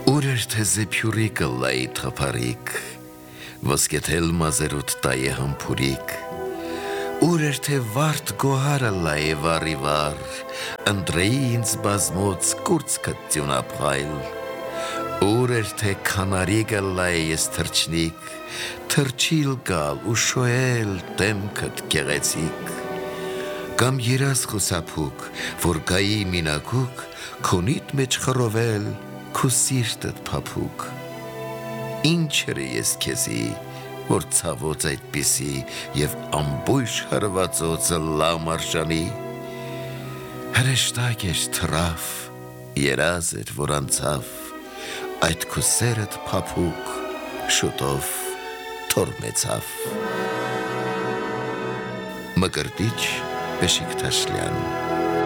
Ուր էր թե զեփյուրիկը լայի թափարիկ, ոսկեթել մազերուտ տայե համբուրիկ, ուր էր թե վարդ գոհարը լայի վարիվար, ընտրեի ինձ բազմոց կուրծքը տյունապղայլ, ուր էր թե քանարիկը լայի ես թրջնիկ, թրջիլ գալ ու շոյել տեմքդ գեղեցիկ, կամ երաս խուսափուկ, որ գայի մինակուկ, քոնիտ մեջ խռովել, քու սիրտդ փափուկ, ինչ էր ես քեզի, որ ցավոց այդպիսի և ամբույշ հրվածոցը լամ արժանի, հրեշտակ էր թրավ, երազ էր, որ անցավ, այդ քու սերդ փափուկ, շուտով թորմեցավ։ Մկրտիչ Բեշիկտաշլյան